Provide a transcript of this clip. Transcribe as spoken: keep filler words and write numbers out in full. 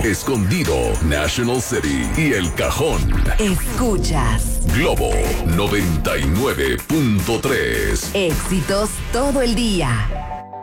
Escondido, National City y El Cajón. Escuchas Globo noventa y nueve punto tres. Éxitos todo el día.